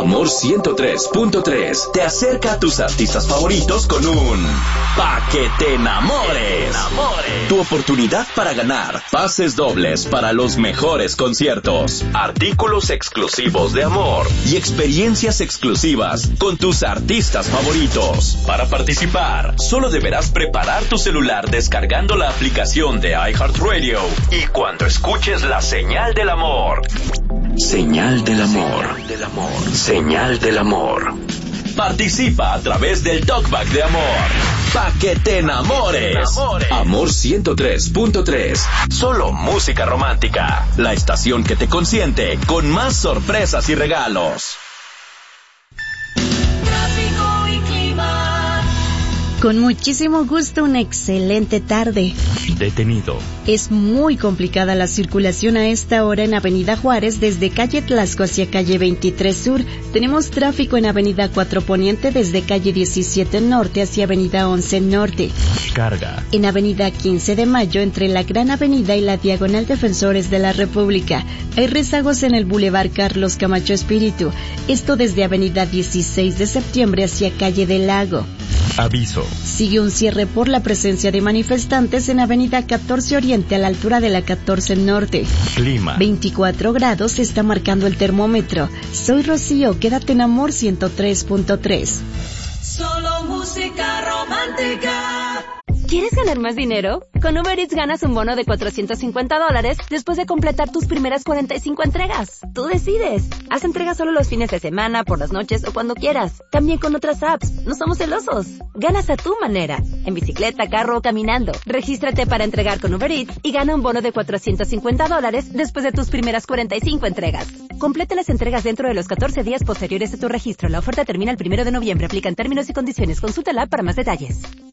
Amor 103.3 te acerca a tus artistas favoritos con un Pa' que te enamores. Tu oportunidad para ganar pases dobles para los mejores conciertos, artículos exclusivos de Amor y experiencias exclusivas con tus artistas favoritos. Para participar, solo deberás preparar tu celular descargando la aplicación de iHeartRadio y cuando escuches la señal del amor. Señal del amor. Señal del amor. Participa a través del Talkback de Amor. Pa' que te enamores. Amor 103.3. Solo música romántica. La estación que te consiente con más sorpresas y regalos. Tráfico y clima. Con muchísimo gusto, una excelente tarde. Detenido. Es muy complicada la circulación a esta hora en Avenida Juárez desde calle Tlaxco hacia calle 23 Sur. Tenemos tráfico en Avenida 4 Poniente desde calle 17 Norte hacia Avenida 11 Norte. Carga. En Avenida 15 de Mayo entre la Gran Avenida y la Diagonal Defensores de la República. Hay rezagos en el Boulevard Carlos Camacho Espíritu. Esto desde Avenida 16 de Septiembre hacia calle del Lago. Aviso. Sigue un cierre por la presencia de manifestantes en Avenida 14 Oriente a la altura de la 14 Norte. Clima. 24 grados se está marcando el termómetro. Soy Rocío, quédate en Amor 103.3. Solo música romántica. ¿Quieres ganar más dinero? Con Uber Eats ganas un bono de $450 después de completar tus primeras 45 entregas. Tú decides. Haz entregas solo los fines de semana, por las noches o cuando quieras. También con otras apps. No somos celosos. Ganas a tu manera. En bicicleta, carro o caminando. Regístrate para entregar con Uber Eats y gana un bono de $450 después de tus primeras 45 entregas. Completa las entregas dentro de los 14 días posteriores a tu registro. La oferta termina el 1 de noviembre. Aplican términos y condiciones. Consulta la app para más detalles.